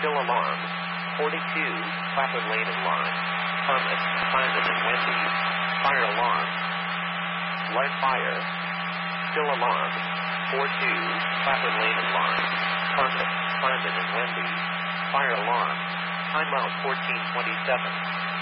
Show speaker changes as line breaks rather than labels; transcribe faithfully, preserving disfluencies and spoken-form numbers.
Still alarm. forty-two, Clapham Lane alarm. Thomas, Simon and Wendy. Fire alarm. Light fire. Still alarm. four-two, Clapham Lane alarm. Thomas, Simon and Wendy. Fire alarm. Timeout fourteen twenty-seven.